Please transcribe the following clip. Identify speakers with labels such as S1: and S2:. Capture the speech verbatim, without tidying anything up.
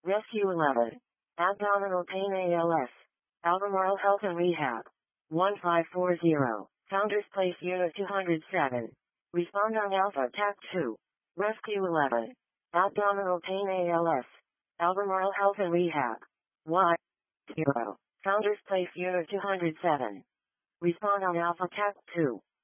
S1: Rescue eleven. Abdominal pain A L S. Albemarle Health and Rehab. one five four zero. Founders Place Unit two hundred seven. Respond on Alpha T A C two. Rescue eleven. Abdominal pain A L S. Albemarle Health and Rehab. Y. zero. Founders Place Unit two hundred seven. Respond on Alpha T A C two.